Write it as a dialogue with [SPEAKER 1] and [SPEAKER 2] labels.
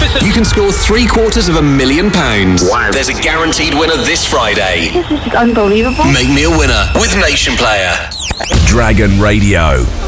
[SPEAKER 1] You can score £750,000.
[SPEAKER 2] Wow.
[SPEAKER 1] There's a guaranteed winner this Friday.
[SPEAKER 3] This is unbelievable.
[SPEAKER 1] Make me a winner with Nation Player.
[SPEAKER 4] Dragon Radio.